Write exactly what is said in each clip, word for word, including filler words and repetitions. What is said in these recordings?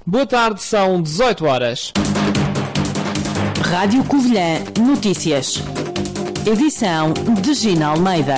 Boa tarde, são dezoito horas. Rádio Covilhã Notícias. Edição de Gina Almeida.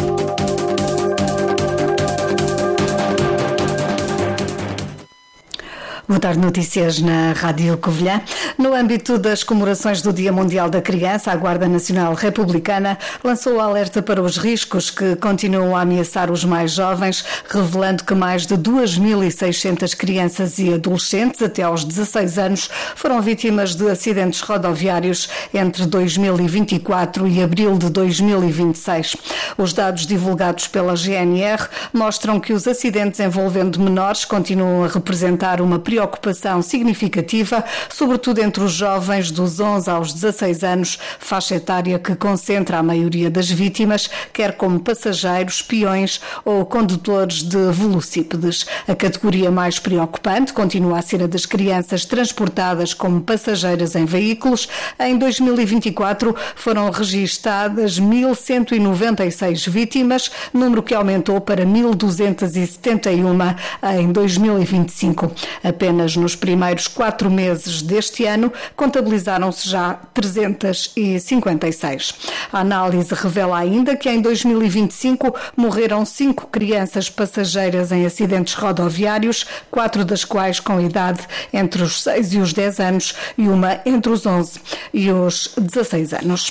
Boa tarde, notícias na Rádio Covilhã. No âmbito das comemorações do Dia Mundial da Criança, a Guarda Nacional Republicana lançou o alerta para os riscos que continuam a ameaçar os mais jovens, revelando que mais de duas mil e seiscentas crianças e adolescentes até aos dezasseis anos foram vítimas de acidentes rodoviários entre dois mil e vinte e quatro e abril de dois mil e vinte e seis. Os dados divulgados pela G N R mostram que os acidentes envolvendo menores continuam a representar uma preocupação significativa, sobretudo entre os jovens dos onze aos dezasseis anos, faixa etária que concentra a maioria das vítimas, quer como passageiros, peões ou condutores de velocípedes. A categoria mais preocupante continua a ser a das crianças transportadas como passageiras em veículos. Em dois mil e vinte e quatro foram registadas mil cento e noventa e seis vítimas, número que aumentou para mil duzentas e setenta e uma em dois mil e vinte e cinco. Apenas nos primeiros quatro meses deste ano, contabilizaram-se já trezentas e cinquenta e seis. A análise revela ainda que em dois mil e vinte e cinco morreram cinco crianças passageiras em acidentes rodoviários, quatro das quais com idade entre os seis e os dez anos e uma entre os onze e os dezasseis anos.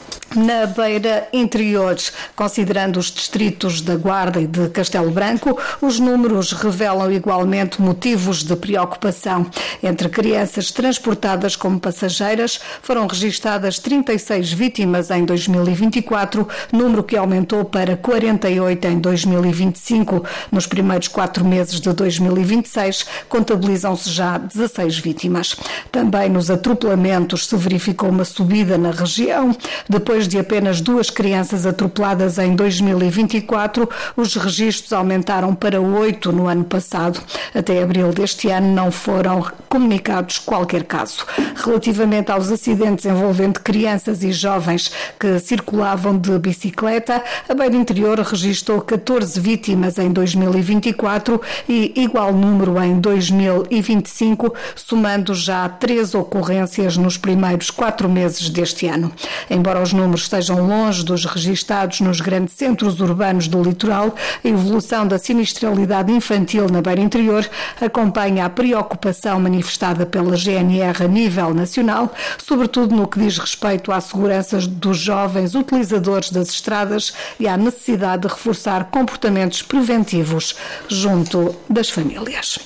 Na Beira Interior, considerando os distritos da Guarda e de Castelo Branco, os números revelam igualmente motivos de preocupação. Entre crianças transportadas como passageiras, foram registadas trinta e seis vítimas em dois mil e vinte e quatro, número que aumentou para quarenta e oito em dois mil e vinte e cinco. Nos primeiros quatro meses de dois mil e vinte e seis, contabilizam-se já dezasseis vítimas. Também nos atropelamentos se verificou uma subida na região. Depois de apenas duas crianças atropeladas em dois mil e vinte e quatro, os registros aumentaram para oito no ano passado. Até abril deste ano não foram comunicados qualquer caso. Relativamente aos acidentes envolvendo crianças e jovens que circulavam de bicicleta, a Beira Interior registrou catorze vítimas em dois mil e vinte e quatro e igual número em dois mil e vinte e cinco, somando já três ocorrências nos primeiros quatro meses deste ano. Embora os números estejam longe dos registados nos grandes centros urbanos do litoral, a evolução da sinistralidade infantil na Beira Interior acompanha a preocupação manifestada pela G N R a nível nacional, sobretudo no que diz respeito à segurança dos jovens utilizadores das estradas e à necessidade de reforçar comportamentos preventivos junto das famílias.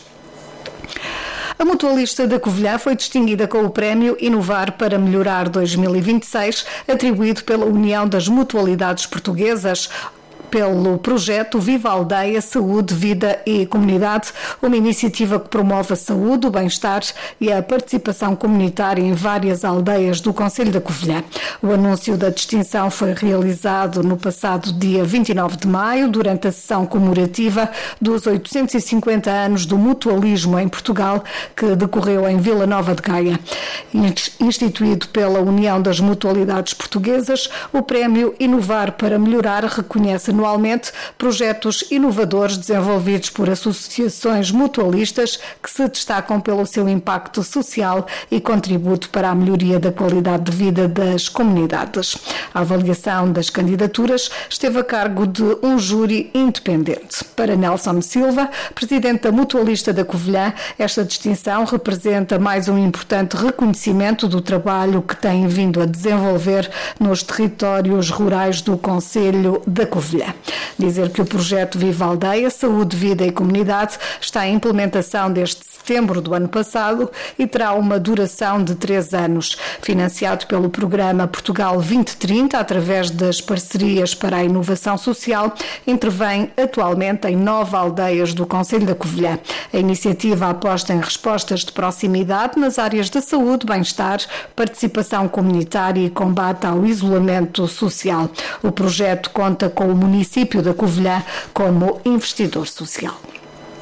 A Mutualista da Covilhã foi distinguida com o prémio Inovar para Melhorar dois mil e vinte e seis, atribuído pela União das Mutualidades Portuguesas, pelo projeto Viva a Aldeia, Saúde, Vida e Comunidade, uma iniciativa que promove a saúde, o bem-estar e a participação comunitária em várias aldeias do concelho da Covilhã. O anúncio da distinção foi realizado no passado dia vinte e nove de maio, durante a sessão comemorativa dos oitocentos e cinquenta anos do mutualismo em Portugal, que decorreu em Vila Nova de Gaia. Instituído pela União das Mutualidades Portuguesas, o prémio Inovar para Melhorar reconhece anualmente projetos inovadores desenvolvidos por associações mutualistas que se destacam pelo seu impacto social e contributo para a melhoria da qualidade de vida das comunidades. A avaliação das candidaturas esteve a cargo de um júri independente. Para Nelson Silva, presidente da Mutualista da Covilhã, esta distinção representa mais um importante reconhecimento do trabalho que tem vindo a desenvolver nos territórios rurais do concelho da Covilhã. Dizer que o projeto Viva a Aldeia, Saúde, Vida e Comunidade está em implementação desde setembro do ano passado e terá uma duração de três anos. Financiado pelo programa Portugal vinte trinta, através das parcerias para a inovação social, intervém atualmente em nove aldeias do concelho da Covilhã. A iniciativa aposta em respostas de proximidade nas áreas da saúde, bem-estar, participação comunitária e combate ao isolamento social. O projeto conta com o município da Covilhã como investidor social.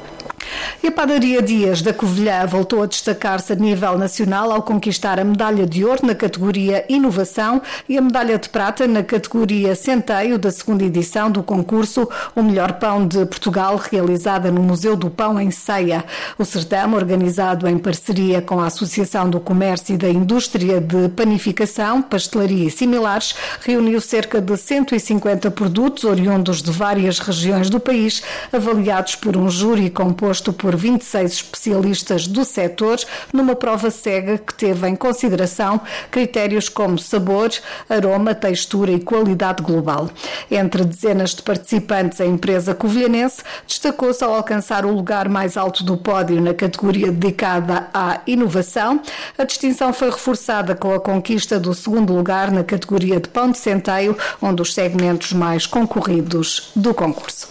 E a padaria Dias da Covilhã voltou a destacar-se a nível nacional ao conquistar a medalha de ouro na categoria Inovação e a medalha de prata na categoria Centeio da segunda edição do concurso O Melhor Pão de Portugal, realizada no Museu do Pão em Ceia. O certame, organizado em parceria com a Associação do Comércio e da Indústria de Panificação, Pastelaria e similares, reuniu cerca de cento e cinquenta produtos oriundos de várias regiões do país, avaliados por um júri composto por vinte e seis especialistas do setor, numa prova cega que teve em consideração critérios como sabor, aroma, textura e qualidade global. Entre dezenas de participantes, a empresa covilhanense destacou-se ao alcançar o lugar mais alto do pódio na categoria dedicada à inovação. A distinção foi reforçada com a conquista do segundo lugar na categoria de pão de centeio, um dos segmentos mais concorridos do concurso.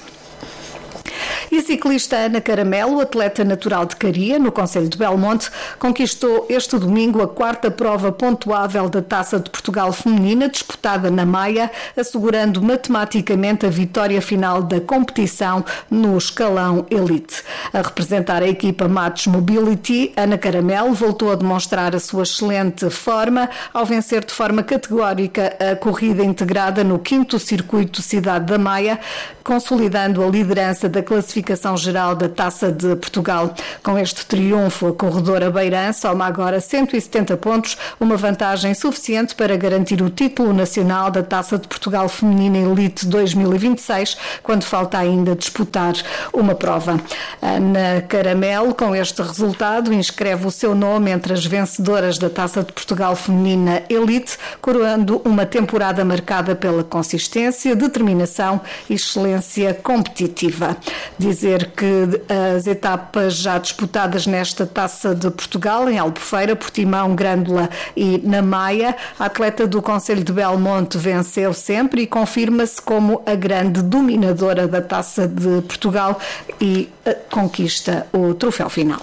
E a ciclista Ana Caramelo, atleta natural de Caria, no concelho de Belmonte, conquistou este domingo a quarta prova pontuável da Taça de Portugal feminina, disputada na Maia, assegurando matematicamente a vitória final da competição no escalão elite. A representar a equipa Matos Mobility, Ana Caramelo voltou a demonstrar a sua excelente forma ao vencer de forma categórica a corrida integrada no quinto circuito Cidade da Maia, consolidando a liderança da classificação geral da Taça de Portugal. Com este triunfo, a corredora beirã soma agora cento e setenta pontos, uma vantagem suficiente para garantir o título nacional da Taça de Portugal Feminina Elite dois mil e vinte e seis, quando falta ainda disputar uma prova. Ana Caramelo, com este resultado, inscreve o seu nome entre as vencedoras da Taça de Portugal Feminina Elite, coroando uma temporada marcada pela consistência, determinação e excelência competitiva. Dizer que as etapas já disputadas nesta Taça de Portugal, em Albufeira, Portimão, Grândola e na Maia, a atleta do concelho de Belmonte venceu sempre e confirma-se como a grande dominadora da Taça de Portugal e conquista o troféu final.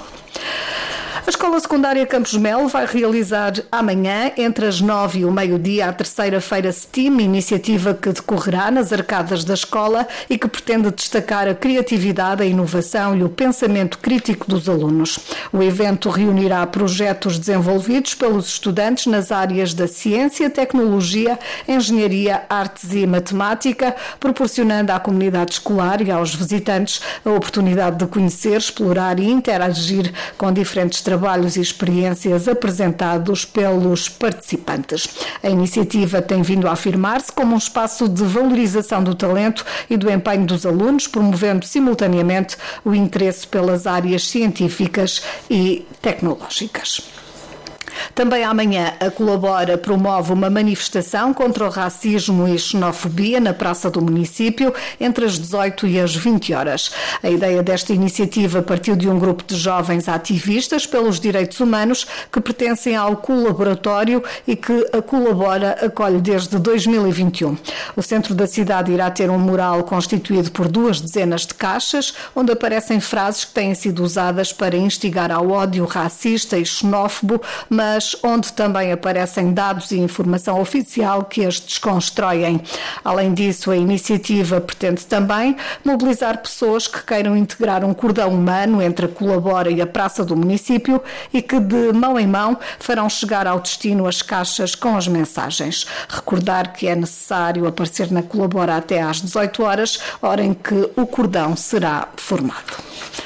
A Escola Secundária Campos Melo vai realizar amanhã, entre as nove e o meio-dia, a terceira Feira STEAM, iniciativa que decorrerá nas arcadas da escola e que pretende destacar a criatividade, a inovação e o pensamento crítico dos alunos. O evento reunirá projetos desenvolvidos pelos estudantes nas áreas da ciência, tecnologia, engenharia, artes e matemática, proporcionando à comunidade escolar e aos visitantes a oportunidade de conhecer, explorar e interagir com diferentes trabalhos trabalhos e experiências apresentados pelos participantes. A iniciativa tem vindo a afirmar-se como um espaço de valorização do talento e do empenho dos alunos, promovendo simultaneamente o interesse pelas áreas científicas e tecnológicas. Também amanhã a Colabora promove uma manifestação contra o racismo e xenofobia na Praça do Município entre as dezoito e as vinte horas. A ideia desta iniciativa partiu de um grupo de jovens ativistas pelos direitos humanos que pertencem ao Colaboratório e que a Colabora acolhe desde dois mil e vinte e um. O centro da cidade irá ter um mural constituído por duas dezenas de caixas, onde aparecem frases que têm sido usadas para instigar ao ódio racista e xenófobo, mas mas onde também aparecem dados e informação oficial que as desconstroem. Além disso, a iniciativa pretende também mobilizar pessoas que queiram integrar um cordão humano entre a Colabora e a Praça do Município e que, de mão em mão, farão chegar ao destino as caixas com as mensagens. Recordar que é necessário aparecer na Colabora até às dezoito horas, hora em que o cordão será formado.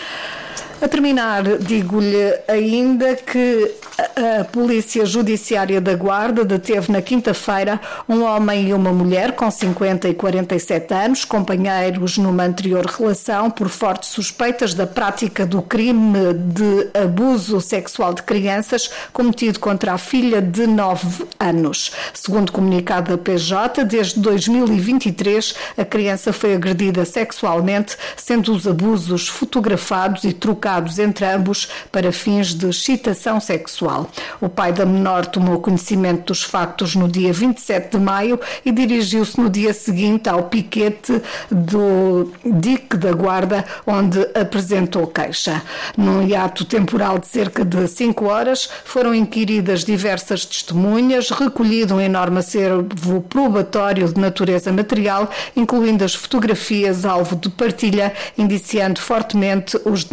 A terminar, digo-lhe ainda que a Polícia Judiciária da Guarda deteve na quinta-feira um homem e uma mulher com cinquenta e quarenta e sete anos, companheiros numa anterior relação, por fortes suspeitas da prática do crime de abuso sexual de crianças cometido contra a filha de nove anos. Segundo comunicado da P J, desde dois mil e vinte e três a criança foi agredida sexualmente, sendo os abusos fotografados e trocados entre ambos para fins de excitação sexual. O pai da menor tomou conhecimento dos factos no dia vinte e sete de maio e dirigiu-se no dia seguinte ao piquete do D I C da Guarda, onde apresentou queixa. Num hiato temporal de cerca de cinco horas, foram inquiridas diversas testemunhas, recolhido um enorme acervo probatório de natureza material, incluindo as fotografias alvo de partilha, indiciando fortemente os denunciados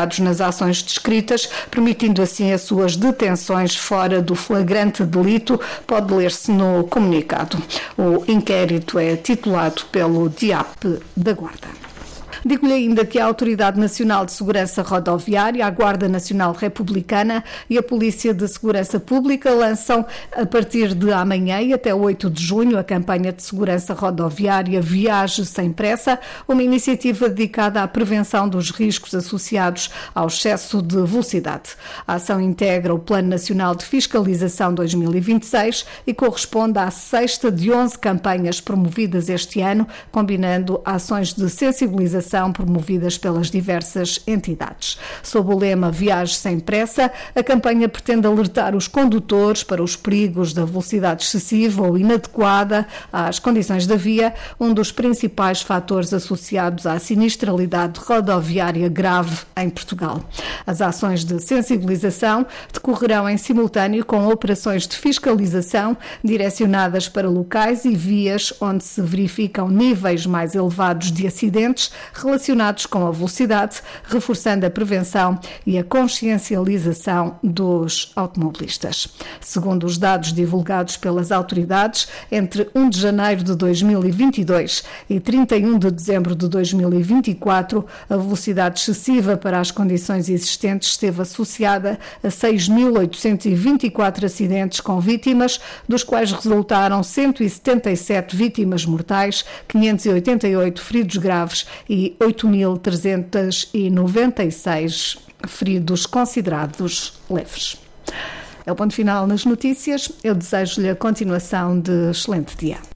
associados nas ações descritas, permitindo assim as suas detenções fora do flagrante delito, pode ler-se no comunicado. O inquérito é titulado pelo D I A P da Guarda. Digo-lhe ainda que a Autoridade Nacional de Segurança Rodoviária, a Guarda Nacional Republicana e a Polícia de Segurança Pública lançam, a partir de amanhã e até oito de junho, a campanha de segurança rodoviária Viaje Sem Pressa, uma iniciativa dedicada à prevenção dos riscos associados ao excesso de velocidade. A ação integra o Plano Nacional de Fiscalização dois mil e vinte e seis e corresponde à sexta de onze campanhas promovidas este ano, combinando ações de sensibilização promovidas pelas diversas entidades. Sob o lema Viaje Sem Pressa, a campanha pretende alertar os condutores para os perigos da velocidade excessiva ou inadequada às condições da via, um dos principais fatores associados à sinistralidade rodoviária grave em Portugal. As ações de sensibilização decorrerão em simultâneo com operações de fiscalização direcionadas para locais e vias onde se verificam níveis mais elevados de acidentes relacionados com a velocidade, reforçando a prevenção e a consciencialização dos automobilistas. Segundo os dados divulgados pelas autoridades, entre primeiro de janeiro de dois mil e vinte e dois e trinta e um de dezembro de dois mil e vinte e quatro, a velocidade excessiva para as condições existentes esteve associada a seis mil oitocentos e vinte e quatro acidentes com vítimas, dos quais resultaram cento e setenta e sete vítimas mortais, quinhentos e oitenta e oito feridos graves e oito mil trezentos e noventa e seis feridos considerados leves. É o ponto final nas notícias. Eu desejo-lhe a continuação de excelente dia.